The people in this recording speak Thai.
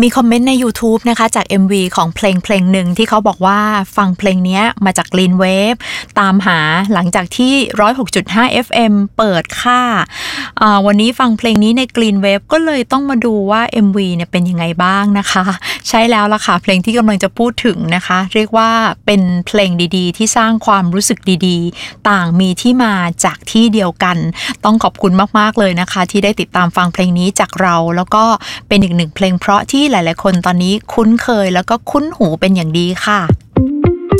มีคอมเมนต์ใน YouTube นะคะจาก MV ของเพลงหนึ่งที่เขาบอกว่าฟังเพลงนี้มาจาก Green Wave ตามหาหลังจากที่ 106.5 FM เปิดค่าวันนี้ฟังเพลงนี้ใน Green Wave ก็เลยต้องมาดูว่า MV เนี่ยเป็นยังไงบ้างนะคะใช่แล้วล่ะค่ะเพลงที่กำลังจะพูดถึงนะคะเรียกว่าเป็นเพลงดีๆที่สร้างความรู้สึกดีๆต่างมีที่มาจากที่เดียวกันต้องขอบคุณมากๆเลยนะคะที่ได้ติดตามฟังเพลงนี้จากเราแล้วก็เป็นอีกหนึ่งเพลงเพราะที่หลายๆคนตอนนี้คุ้นเคยแล้วก็คุ้นหูเป็นอย่างดีค่ะ